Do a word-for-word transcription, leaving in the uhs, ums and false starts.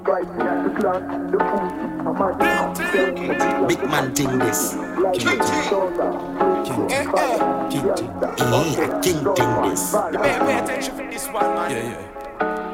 Big man thing this. King King King King King thing this. Pay attention for this one, man. Yeah, yeah.